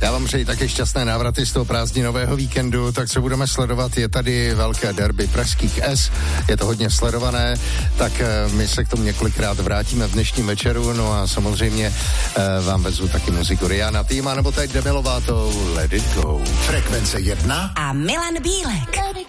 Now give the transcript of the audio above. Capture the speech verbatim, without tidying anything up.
Já vám přeji také šťastné návraty z toho prázdninového víkendu, tak co budeme sledovat, je tady velké derby pražských S, je to hodně sledované, tak my se k tomu několikrát vrátíme v dnešním večeru, no a samozřejmě vám vezu taky muziku Rihanna Týma, nebo teď Demi Lovato, Let It Go. Frekvence jedna a Milan Bílek.